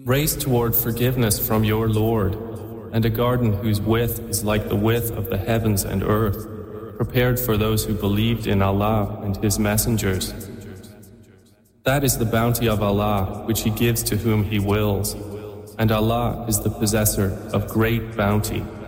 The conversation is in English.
Race toward forgiveness from your Lord, and a garden whose width is like the width of the heavens and earth, prepared for those who believed in Allah and His messengers. That is the bounty of Allah, which He gives to whom He wills, and Allah is the possessor of great bounty.